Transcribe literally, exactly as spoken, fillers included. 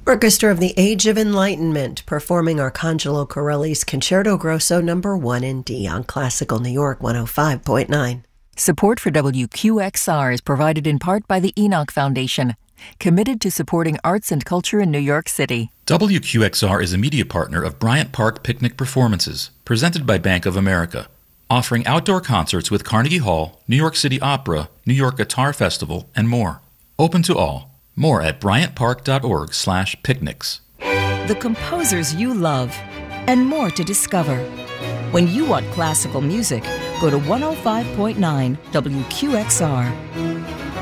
Orchestra of the Age of Enlightenment, performing Arcangelo Corelli's Concerto Grosso number one in D on Classical New York one oh five point nine. Support for W Q X R is provided in part by the Enoch Foundation, committed to supporting arts and culture in New York City. W Q X R is a media partner of Bryant Park Picnic Performances, presented by Bank of America, offering outdoor concerts with Carnegie Hall, New York City Opera, New York Guitar Festival, and more. Open to all. More at bryantpark.org slash picnics. The composers you love, and more to discover. When you want classical music, go to one oh five point nine W Q X R.